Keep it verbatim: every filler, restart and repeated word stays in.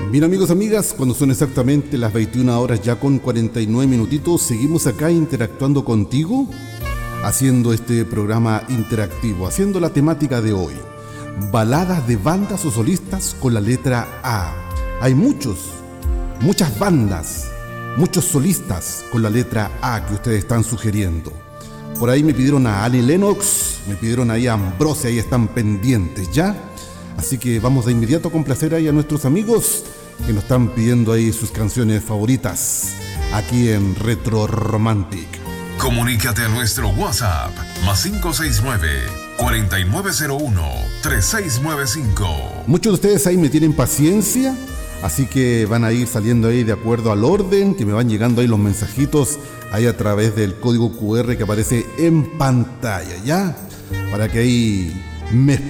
Bien, amigos, amigas, cuando son exactamente las veintiuna horas ya con cuarenta y nueve minutitos, seguimos acá interactuando contigo, haciendo este programa interactivo, haciendo la temática de hoy, baladas de bandas o solistas con la letra A. Hay muchos, muchas bandas, muchos solistas con la letra A que ustedes están sugiriendo. Por ahí me pidieron a Annie Lennox, me pidieron ahí a Ambrosia, ahí están pendientes, ¿ya? Así que vamos de inmediato a complacer ahí a nuestros amigos que nos están pidiendo ahí sus canciones favoritas aquí en Retro Romantic. Comunícate a nuestro WhatsApp más cinco seis nueve, cuatro nueve cero uno, tres seis nueve cinco. Muchos de ustedes ahí me tienen paciencia, así que van a ir saliendo ahí de acuerdo al orden, que me van llegando ahí los mensajitos ahí a través del código cu erre que aparece en pantalla, ¿ya? Para que ahí me